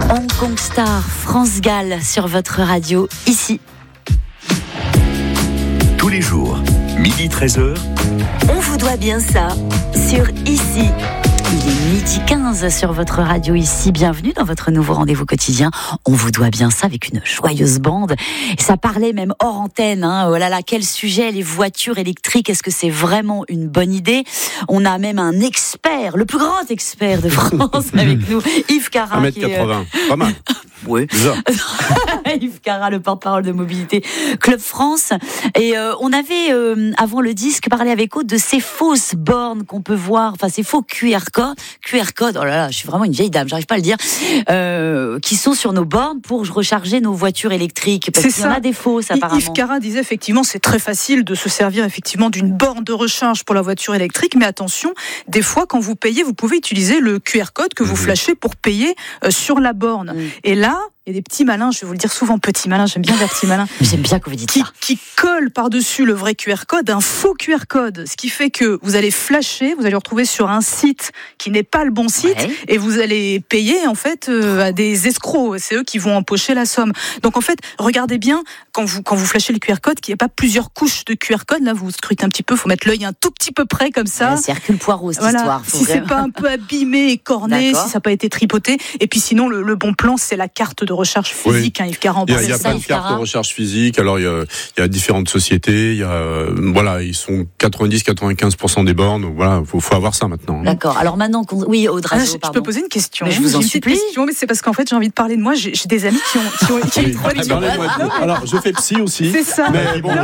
Hong Kong Star, France Gall sur votre radio, ici. Tous les jours, 12h-13h. On vous doit bien ça, sur ici. Il est 12h15 sur votre radio ici. Bienvenue dans votre nouveau rendez-vous quotidien. On vous doit bien ça avec une joyeuse bande. Et ça parlait même hors antenne. Oh là là, quel sujet, les voitures électriques. Est-ce que c'est vraiment une bonne idée ? On a même un expert, le plus grand expert de France avec nous, Yves Cara. 1m80, pas mal. Oui. Yves Cara, le porte-parole de Mobilité Club France. Et on avait, avant le disque, parlé avec Aude de ces fausses bornes qu'on peut voir, enfin ces faux QR code, oh là là, je suis vraiment une vieille dame, j'arrive pas à le dire, qui sont sur nos bornes pour recharger nos voitures électriques. Parce qu'il y en a des fausses, apparemment. Yves Cara disait effectivement, c'est très facile de se servir effectivement d'une borne de recharge pour la voiture électrique, mais attention, des fois, quand vous payez, vous pouvez utiliser le QR code que vous flashez pour payer sur la borne. Et là, il y a des petits malins, je vais vous le dire souvent, petits malins, j'aime bien dire petits malins. J'aime bien que vous dites ça. Qui collent par-dessus le vrai QR code un faux QR code, ce qui fait que vous allez flasher, vous allez vous retrouver sur un site qui n'est pas le bon site, et vous allez payer en fait à des escrocs. C'est eux qui vont empocher la somme. Donc en fait, regardez bien quand vous flashez le QR code qu'il n'y a pas plusieurs couches de QR code. Là, vous scrutez un petit peu, faut mettre l'œil un tout petit peu près comme ça. C'est Hercule Poirot cette histoire. Si c'est pas un peu abîmé et corné, si ça n'a pas été tripoté. Et puis sinon, le bon plan, c'est la carte de recharge physique. Yves Cara, il y a plein de cartes de recharge physique. Alors il y a différentes sociétés. Il y a ils sont 90-95% des bornes. Donc, voilà, faut avoir ça maintenant. D'accord. Alors maintenant, oui, Audrey, je peux poser une question. Mais je vous en supplie. Mais c'est parce qu'en fait, j'ai envie de parler de moi. J'ai des amis qui ont Alors je fais psy aussi. C'est ça. Mais bon,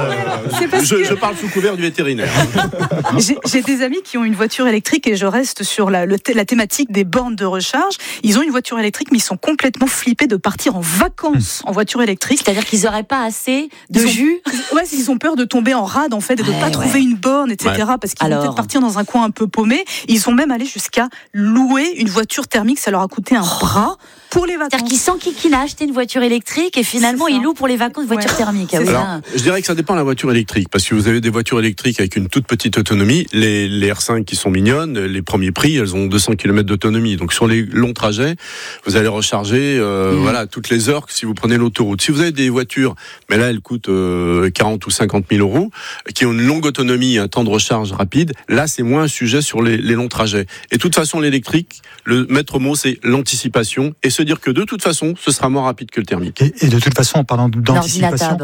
je parle sous couvert du vétérinaire. J'ai des amis qui ont une voiture électrique et je reste sur la thématique des bornes de recharge. Ils ont une voiture électrique, mais ils sont complètement flippés de partir en vacances en voiture électrique. C'est-à-dire qu'ils n'auraient pas assez de jus. Ouais, ils ont peur de tomber en rade en fait et de pas trouver une borne, etc. Parce qu'ils vont peut-être partir dans un coin un peu paumé. Ils sont même allés jusqu'à louer une voiture thermique. Ça leur a coûté un bras pour les vacances. C'est-à-dire qu'ils sentent qu'il a acheté une voiture électrique et finalement il loue pour les vacances une voiture thermique. Alors, je dirais que ça dépend de la voiture électrique, parce que vous avez des voitures électriques avec une toute petite autonomie. Les R5 qui sont mignonnes, les premiers prix, elles ont 200 km d'autonomie. Donc sur les longs trajets, vous allez recharger toutes les heures si vous prenez l'autoroute. Si vous avez des voitures, mais là elles coûtent 40 ou 50 000 euros, qui ont une longue autonomie et un temps de recharge rapide, là c'est moins un sujet sur les longs trajets. Et de toute façon l'électrique, le maître mot c'est l'anticipation et se dire que de toute façon ce sera moins rapide que le thermique. Et de toute façon, en parlant d'anticipation,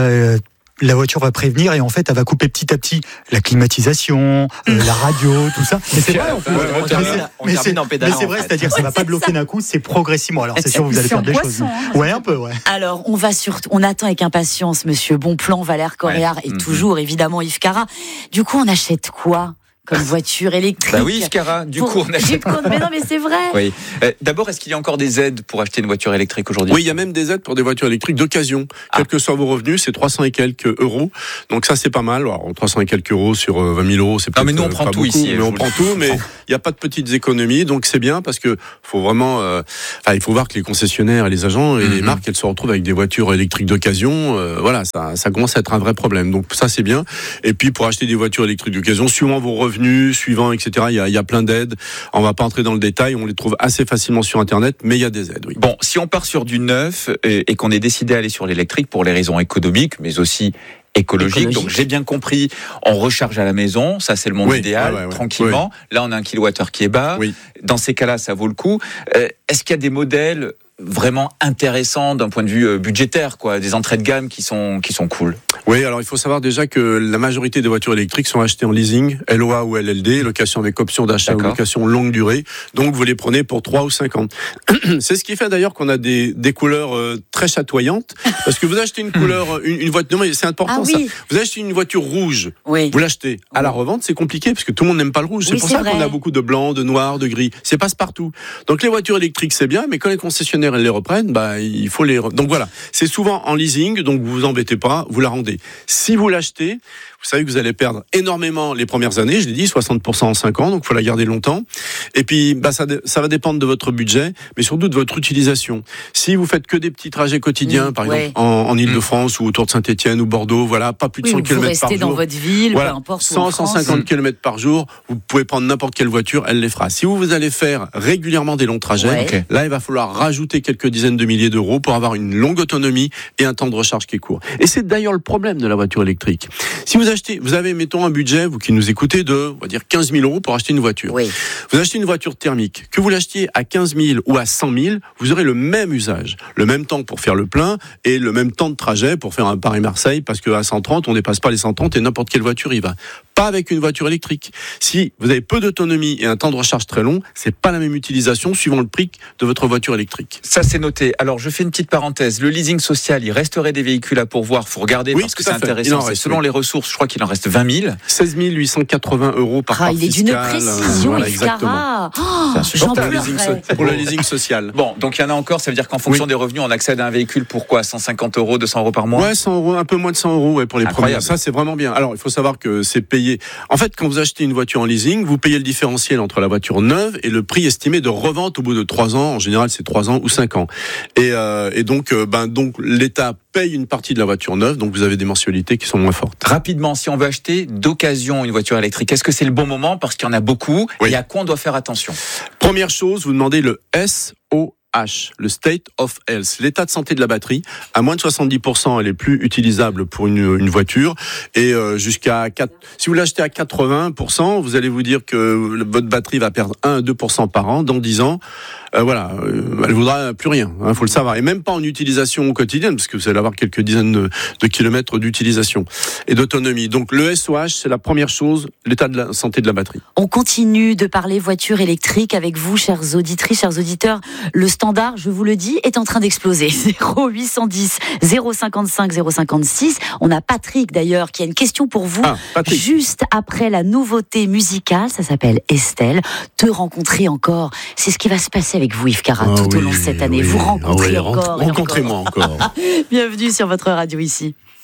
la voiture va prévenir et en fait elle va couper petit à petit la climatisation, la radio, tout ça. Mais c'est vrai, mais c'est vrai, c'est-à-dire ça va pas bloquer d'un coup, c'est progressivement. Alors c'est sûr vous allez faire des choses. Ouais, un peu, ouais. Alors on attend avec impatience Monsieur Bonplan, Valère Coréard et toujours évidemment Yves Cara. Du coup on achète quoi comme voiture électrique? Bah oui, Yves Cara, du coup on achète. Mais non, mais c'est vrai. Oui. D'abord, est-ce qu'il y a encore des aides pour acheter une voiture électrique aujourd'hui? Oui, il y a même des aides pour des voitures électriques d'occasion. Quels que soient vos revenus, c'est 300 et quelques euros. Donc ça, c'est pas mal. Alors, 300 et quelques euros sur 20 000 euros, c'est peut-être. Non, mais nous on prend tout ici. Mais on prend tout, mais il n'y a pas de petites économies. Donc c'est bien parce que faut vraiment. Il faut voir que les concessionnaires et les agents et les marques, elles se retrouvent avec des voitures électriques d'occasion. Ça commence à être un vrai problème. Donc ça, c'est bien. Et puis pour acheter des voitures électriques d'occasion, suivant vos revenus, etc. Il y a plein d'aides. On va pas entrer dans le détail. On les trouve assez facilement sur Internet, mais il y a des aides, oui. Bon, si on part sur du neuf et qu'on est décidé à aller sur l'électrique pour les raisons économiques, mais aussi écologique. Donc j'ai bien compris, on recharge à la maison, ça c'est le monde idéal, tranquillement. Là on a un kilowattheure qui est bas. Oui. Dans ces cas-là, ça vaut le coup. Est-ce qu'il y a des modèles vraiment intéressants d'un point de vue budgétaire, des entrées de gamme qui sont cool? Oui, alors il faut savoir déjà que la majorité des voitures électriques sont achetées en leasing, LOA ou LLD, location avec option d'achat ou location longue durée. Donc vous les prenez pour 3 ou 5 ans. C'est ce qui fait d'ailleurs qu'on a des couleurs très chatoyantes, parce que vous achetez une couleur, une voiture, non mais c'est important ça. Vous achetez une voiture rouge, vous l'achetez. À la revente, c'est compliqué parce que tout le monde n'aime pas le rouge. C'est pour ça qu'on a beaucoup de blanc, de noir, de gris. C'est passe-partout. Donc les voitures électriques c'est bien, mais quand les concessionnaires elles les reprennent, il faut les. Donc voilà, c'est souvent en leasing, donc vous vous embêtez pas, vous la rendez. Si vous l'achetez, vous savez que vous allez perdre énormément les premières années, je l'ai dit, 60% en 5 ans, donc il faut la garder longtemps. Et puis, ça va dépendre de votre budget, mais surtout de votre utilisation. Si vous faites que des petits trajets quotidiens, par exemple en Île-de-France ou autour de Saint-Etienne ou Bordeaux, voilà, pas plus de 100 km par jour. Vous restez dans votre ville, voilà, peu importe. 150 km par jour, vous pouvez prendre n'importe quelle voiture, elle les fera. Si vous allez faire régulièrement des longs trajets, là, il va falloir rajouter quelques dizaines de milliers d'euros pour avoir une longue autonomie et un temps de recharge qui est court. Et c'est d'ailleurs le problème de la voiture électrique. Si vous avez, mettons, un budget, vous qui nous écoutez, de, on va dire, 15 000 euros pour acheter une voiture. Oui. Vous achetez une voiture thermique, que vous l'achetiez à 15 000 ou à 100 000, vous aurez le même usage, le même temps pour faire le plein et le même temps de trajet pour faire un Paris-Marseille, parce qu'à 130, on dépasse pas les 130 et n'importe quelle voiture y va. Pas avec une voiture électrique. Si vous avez peu d'autonomie et un temps de recharge très long, c'est pas la même utilisation suivant le prix de votre voiture électrique. Ça, c'est noté. Alors, je fais une petite parenthèse. Le leasing social, il resterait des véhicules à pourvoir. Faut regarder parce que c'est intéressant. C'est selon les ressources, je crois qu'il en reste 20 000. 16 880 euros par part fiscale. Il est d'une précision, voilà, exactement. Pour le leasing social. Bon, donc il y en a encore. Ça veut dire qu'en fonction des revenus, on accède à un véhicule pour quoi ? 150 euros, 200 euros par mois ? Ouais, 100 euros, un peu moins de 100 euros pour les premiers. Ça, c'est vraiment bien. Alors, il faut savoir que c'est payé. En fait, quand vous achetez une voiture en leasing, vous payez le différentiel entre la voiture neuve et le prix estimé de revente au bout de 3 ans. En général, c'est 3 ans ou 5 ans. Et donc, l'État paye une partie de la voiture neuve, donc vous avez des mensualités qui sont moins fortes. Rapidement, si on veut acheter d'occasion une voiture électrique, est-ce que c'est le bon moment ? Parce qu'il y en a beaucoup. Et à quoi on doit faire attention ? Première chose, vous demandez le SOH, le State of Health, l'état de santé de la batterie. À moins de 70%, elle est plus utilisable pour une voiture. Et jusqu'à 4, si vous l'achetez à 80%, vous allez vous dire que votre batterie va perdre 1 à 2% par an dans 10 ans. Elle voudra plus rien, faut le savoir. Et même pas en utilisation quotidienne, parce que vous allez avoir quelques dizaines de kilomètres d'utilisation et d'autonomie. Donc le SOH, c'est la première chose, l'état de la santé de la batterie. On continue de parler voiture électrique avec vous, chères auditrices, chers auditeurs. Le standard, je vous le dis, est en train d'exploser. 0810 055 056. On a Patrick d'ailleurs qui a une question pour vous. Juste après la nouveauté musicale, ça s'appelle Estelle. Te rencontrer encore, c'est ce qui va se passer avec vous, Yves Carat, tout au long de cette année. Vous rencontrez encore. Rencontrez-moi encore. Bienvenue sur votre radio ici.